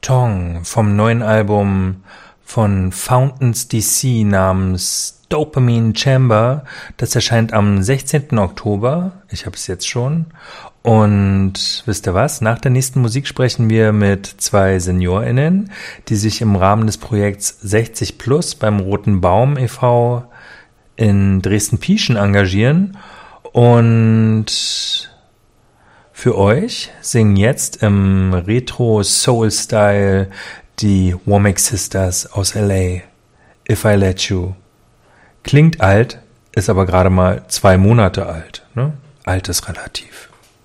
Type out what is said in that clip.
Tong vom neuen Album von Fountains DC namens Dopamine Chamber. Das erscheint am 16. Oktober. Ich habe es jetzt schon. Und wisst ihr was? Nach der nächsten Musik sprechen wir mit 2 SeniorInnen, die sich im Rahmen des Projekts 60 Plus beim Roten Baum e.V. in Dresden-Pieschen engagieren. Und für euch singen jetzt im Retro-Soul-Style die Womack Sisters aus L.A. If I Let You. Klingt alt, ist aber gerade mal 2 Monate alt. Ne? Alt ist relativ.